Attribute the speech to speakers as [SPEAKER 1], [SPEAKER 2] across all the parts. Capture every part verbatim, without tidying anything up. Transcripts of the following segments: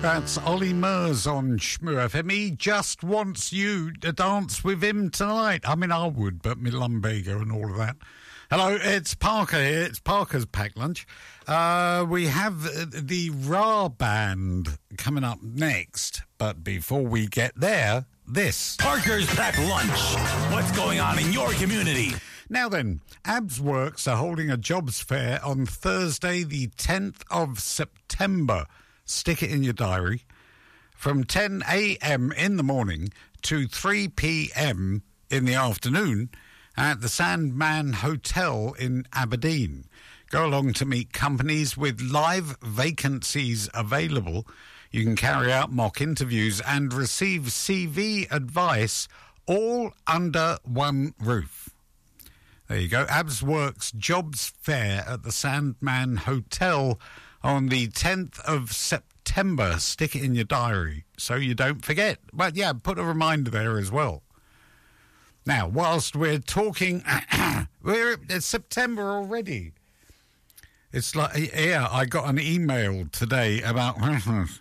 [SPEAKER 1] That's Ollie Murs on Shmoo F M. He just wants you to dance with him tonight. I mean, I would, but my lumbago and all of that. Hello, it's Parker here. It's Parker's Packed Lunch. Uh, we have the Ra Band coming up next. But before we get there, this.
[SPEAKER 2] Parker's Packed Lunch. What's going on in your community?
[SPEAKER 1] Now then, Abs Works are holding a jobs fair on Thursday, the tenth of September. Stick it in your diary. From ten a.m. in the morning to three p.m. in the afternoon at the Sandman Hotel in Aberdeen. Go along to meet companies with live vacancies available. You can carry out mock interviews and receive C V advice all under one roof. There you go. Abs Works Jobs Fair at the Sandman Hotel on the tenth of September. Stick it in your diary so you don't forget. But yeah, put a reminder there as well. Now, whilst we're talking, we're it's September already. It's like, yeah, I got an email today about Christmas.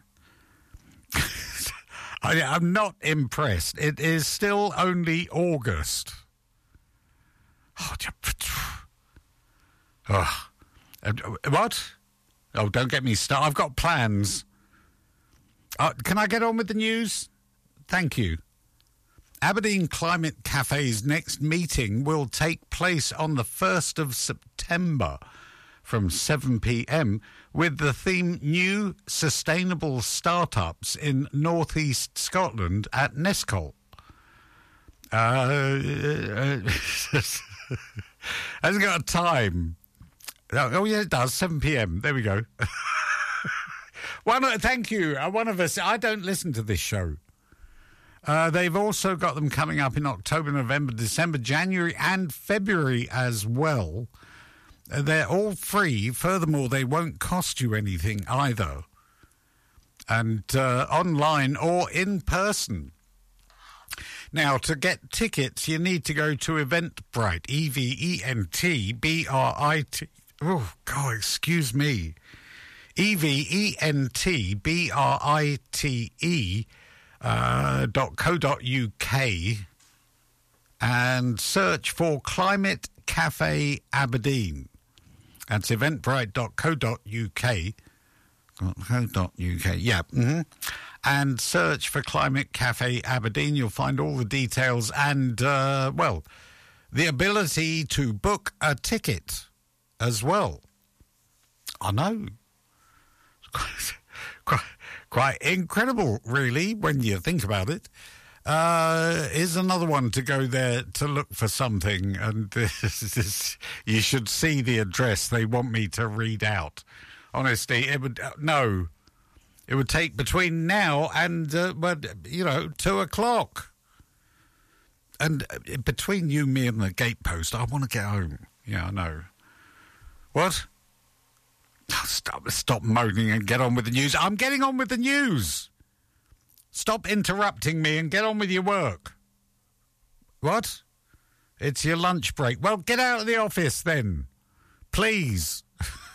[SPEAKER 1] I, I'm not impressed. It is still only August. Oh, oh. What? Oh, don't get me started. I've got plans. Uh, can I get on with the news? Thank you. Aberdeen Climate Cafe's next meeting will take place on the first of September from seven p.m. with the theme New Sustainable Startups in North East Scotland at Nescol. Uh, hasn't got a time. Oh, yeah, it does. seven p.m. There we go. One, thank you. Uh, one of us, I don't listen to this show. Uh, they've also got them coming up in October, November, December, January and February as well. Uh, they're all free. Furthermore, they won't cost you anything either. And uh, online or in person. Now, to get tickets, you need to go to Eventbrite, E V E N T B R I T. Oh, God, excuse me. E V E N T B R I T E uh, dot co dot U K and search for Climate Cafe Aberdeen. That's eventbrite dot co dot U K. .co.uk, yeah. Mm-hmm. And search for Climate Cafe Aberdeen. You'll find all the details and, uh, well, the ability to book a ticket as well. I know. Quite, quite, quite incredible, really, when you think about it. Uh, here's another one to go there to look for something, and this is, you should see the address they want me to read out. Honestly, it would, uh, no, it would take between now and, uh, but, you know, two o'clock. And uh, between you, me, and the gatepost, I want to get home. Yeah, I know. What? Stop, stop moaning and get on with the news. I'm getting on with the news. Stop interrupting me and get on with your work. What? It's your lunch break. Well, get out of the office then. Please.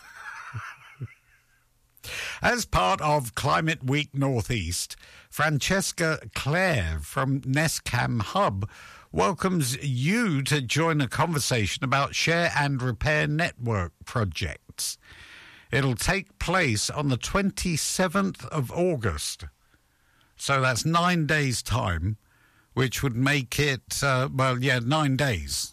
[SPEAKER 1] As part of Climate Week Northeast, Francesca Clare from Nescam Hub welcomes you to join a conversation about Share and Repair Network projects. It'll take place on the twenty-seventh of August. So that's nine days' time, which would make it, uh, well, yeah, nine days.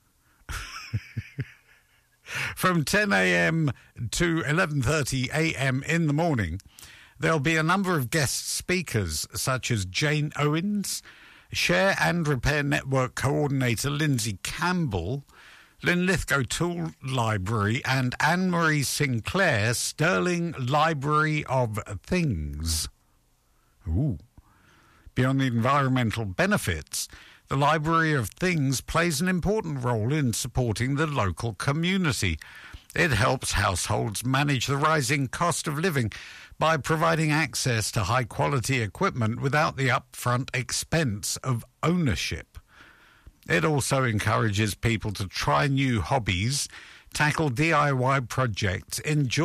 [SPEAKER 1] From ten a.m. to eleven thirty a.m. in the morning, there'll be a number of guest speakers, such as Jane Owens, Share and Repair Network Coordinator Lindsay Campbell, Linlithgow Tool Library, and Anne-Marie Sinclair, Sterling Library of Things. Ooh. Beyond the environmental benefits, the Library of Things plays an important role in supporting the local community. It helps households manage the rising cost of living by providing access to high-quality equipment without the upfront expense of ownership. It also encourages people to try new hobbies, tackle D I Y projects, enjoy